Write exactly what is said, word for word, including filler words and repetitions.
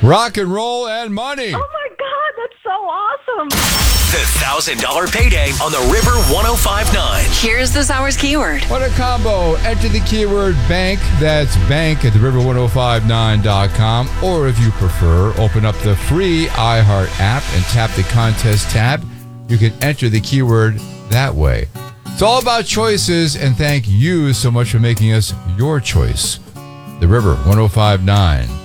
Rock and roll and money. Oh my God, that's so awesome. The one thousand dollars payday on the River one oh five point nine. Here's this hour's keyword. What a combo. Enter the keyword bank. That's bank at the river ten fifty-nine dot com. Or if you prefer, open up the free iHeart app and tap the contest tab. You can enter the keyword that way. It's all about choices, and thank you so much for making us your choice. The River ten fifty-nine.